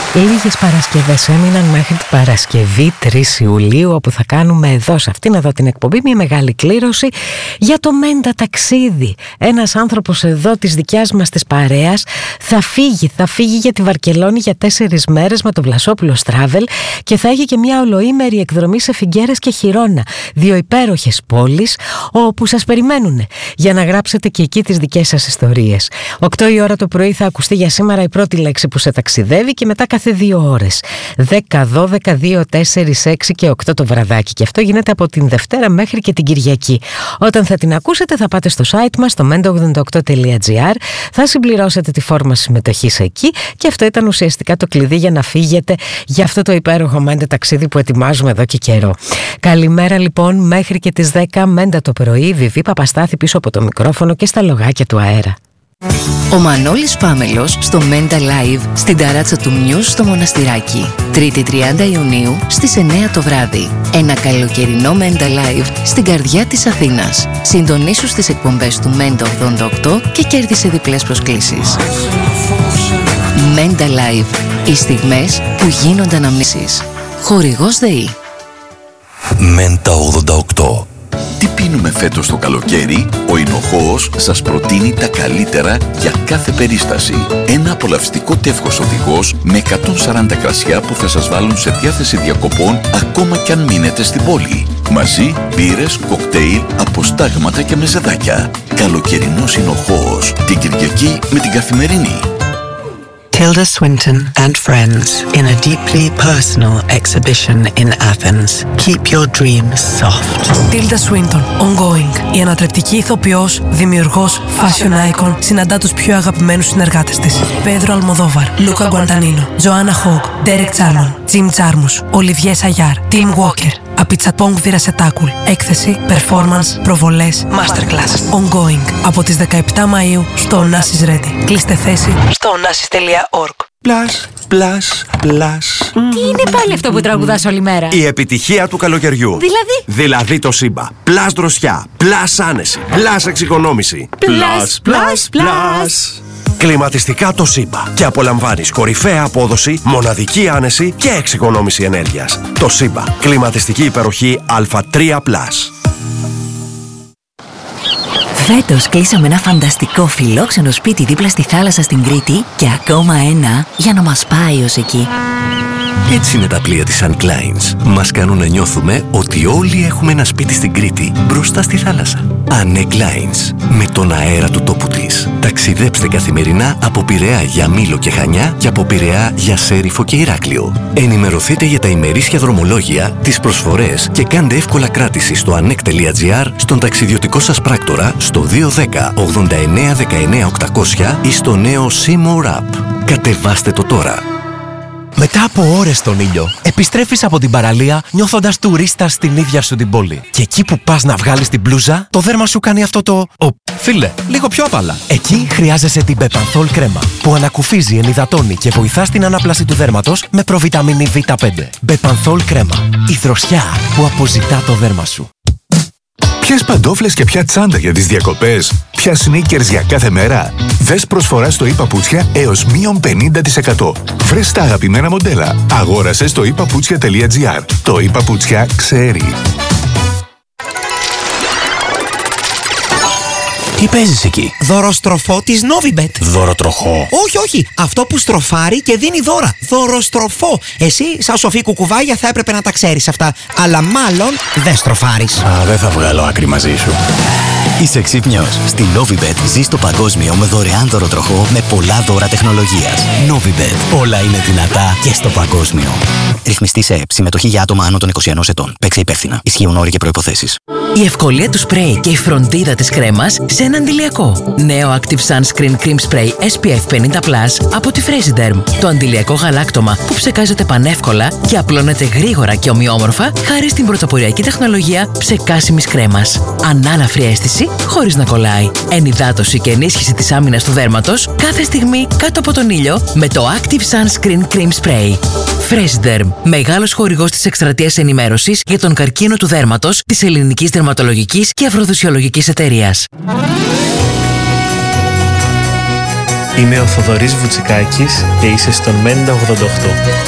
Λίγες Παρασκευές έμειναν μέχρι την Παρασκευή 3 Ιουλίου, όπου θα κάνουμε εδώ σε αυτήν εδώ την εκπομπή μια μεγάλη κλήρωση για το Μέντα ταξίδι. Ένας άνθρωπος εδώ της δικιάς μας της παρέας θα φύγει για τη Βαρκελόνη για 4 μέρες με το Βλασόπουλος Travel και θα έχει και μια ολοήμερη εκδρομή σε Φιγκέρες και Χιρόνα, 2 υπέροχες πόλεις όπου σας περιμένουν για να γράψετε και εκεί τις δικές σας ιστορίες. 8 η ώρα το πρωί θα ακουστεί για σήμερα η πρώτη λέξη που σε ταξιδεύει και μετά κάθε 2 ώρες. 10, 12, 2, 4, 6 και 8 το βραδάκι. Και αυτό γίνεται από την Δευτέρα μέχρι και την Κυριακή. Όταν θα την ακούσετε θα πάτε στο site μας, στο menda88.gr, θα συμπληρώσετε τη φόρμα συμμετοχής εκεί και αυτό ήταν ουσιαστικά το κλειδί για να φύγετε για αυτό το υπέροχο Μέντα ταξίδι που ετοιμάζουμε εδώ και καιρό. Καλημέρα λοιπόν μέχρι και τις 10 Μέντα το πρωί, Βιβί Παπαστάθη πίσω από το μικρόφωνο και στα λογάκια του αέρα. Ο Μανώλης Πάμελος στο Μέντα Live στην ταράτσα του Μιούς στο Μοναστηράκι. 3η 30 Ιουνίου στις 9 το βράδυ. Ένα καλοκαιρινό Μέντα Live στην καρδιά της Αθήνας. Συντονίσου στις εκπομπές του Μέντα 88 και κέρδισε διπλές προσκλήσεις. Μέντα Live. Οι στιγμές που γίνονται αναμνήσεις. Χορηγός ΔΕΗ. Μέντα 88. Τι πίνουμε φέτος το καλοκαίρι? Ο Ινοχώος σας προτείνει τα καλύτερα για κάθε περίσταση. Ένα απολαυστικό τεύχος οδηγός με 140 κρασιά που θα σας βάλουν σε διάθεση διακοπών ακόμα κι αν μείνετε στην πόλη. Μαζί μπύρες, κοκτέιλ, αποστάγματα και μεζεδάκια. Καλοκαιρινός Ινοχώος. Την Κυριακή με την Καθημερινή. Tilda Swinton and friends in a deeply personal exhibition in Athens. Keep your dreams soft. Tilda Swinton, ongoing. Η ανατρεπτική ηθοποιός, δημιουργός, fashion icon, συναντά τους πιο αγαπημένους συνεργάτες της. Πέδρο Αλμοδόβαρ, Λούκα Γκουαντανίνο, Τζοάννα Χόγκ, Ντέρεκ Τσάρμον, Τζιμ Τζάρμους, Ολιβιέ Σαγιάρ, Τιμ Walker. Απιτσαπόγκ Βιρασετάκουλ. Έκθεση, performance, προβολές, masterclass. Ongoing. Από τις 17 Μαΐου στο Onassis Ready. Κλείστε θέση στο onassis.org. Πλάς. Τι είναι πάλι αυτό που τραγουδάς όλη μέρα? Η επιτυχία του καλοκαιριού. Δηλαδή το Σύμπα. Πλάς δροσιά. Πλάς άνεση. Πλάς εξοικονόμηση. Πλάς. Κλιματιστικά το Σύμπα. Και απολαμβάνεις κορυφαία απόδοση, μοναδική άνεση και εξοικονόμηση ενέργειας. Το Σύμπα. Κλιματιστική υπεροχή Α3+. Φέτος κλείσαμε ένα φανταστικό φιλόξενο σπίτι δίπλα στη θάλασσα στην Κρήτη και ακόμα ένα για να μας πάει ως εκεί. Έτσι είναι τα πλοία της Sun Kleins. Μας κάνουν να νιώθουμε ότι όλοι έχουμε ένα σπίτι στην Κρήτη, μπροστά στη θάλασσα. Ανέ Kleins, με τον αέρα του τόπου της. Ταξιδέψτε καθημερινά από Πειραιά για Μήλο και Χανιά και από Πειραιά για Σέριφο και Ηράκλειο. Ενημερωθείτε για τα ημερήσια δρομολόγια, τις προσφορές και κάντε εύκολα κράτηση στο anek.gr, στον ταξιδιωτικό σας πράκτορα, στο 210 89 19 800 ή στο νέο Seymour App. Κατεβάστε το τώρα. Μετά από ώρες στον ήλιο, επιστρέφεις από την παραλία νιώθοντας τουρίστας στην ίδια σου την πόλη. Και εκεί που πας να βγάλεις την μπλούζα, το δέρμα σου κάνει αυτό το φίλε, λίγο πιο απαλά. Εκεί χρειάζεσαι την Bepanthol κρέμα, που ανακουφίζει, ενυδατώνει και βοηθά στην ανάπλαση του δέρματος με προβιταμίνη Β5. Bepanthol κρέμα. Η δροσιά που αποζητά το δέρμα σου. Ποιες παντόφλες και ποια τσάντα για τις διακοπές? Ποια sneakers για κάθε μέρα? Δες προσφορά στο ePaputsια έως μείον 50%. Βρες τα αγαπημένα μοντέλα. Αγόρασε στο ePaputsια.gr. Το ePaputsια ξέρει. Τι παίζεις εκεί? Δωροστροφό της Novibet. Δωροτροχό. Όχι. Αυτό που στροφάρει και δίνει δώρα. Δωροστροφό. Εσύ, σαν σοφή κουκουβάγια, θα έπρεπε να τα ξέρεις αυτά. Αλλά μάλλον δεν στροφάρεις. Δεν θα βγάλω άκρη μαζί σου. Είσαι ξύπνιος. Στη Novibet ζεις το παγκόσμιο με δωρεάν δωροτροχό με πολλά δώρα τεχνολογίας. Novibet. Όλα είναι δυνατά και στο παγκόσμιο. Ρυθμιστή σε ΕΕΠ. Συμμετοχή για άτομα άνω των 21 ετών. Παίξε υπεύθυνα. Ισχύουν όροι και προϋποθέσεις. Η ευκολία του σπρέι και η φροντίδα της κρέμας σε ένα αντιλιακό. Νέο Active Sunscreen Cream Spray SPF 50+ από τη Fresiderm. Το αντιλιακό γαλάκτωμα που ψεκάζεται πανεύκολα και απλώνεται γρήγορα και ομοιόμορφα χάρη στην πρωτοποριακή τεχνολογία ψεκάσιμης κρέμας. Ανάλαφρη αίσθηση χωρίς να κολλάει. Ενυδάτωση και ενίσχυση της άμυνας του δέρματος κάθε στιγμή κάτω από τον ήλιο με το Active Sunscreen Cream Spray. Fresiderm. Μεγάλος χορηγός της εκστρατείας ενημέρωσης για τον καρκίνο του δέρματος της Ελληνικής Δερματολογικής και Αφροδισιολογικής Εταιρείας. Είμαι ο Θοδωρής Βουτσικάκης και είσαι στον Μέντα 88.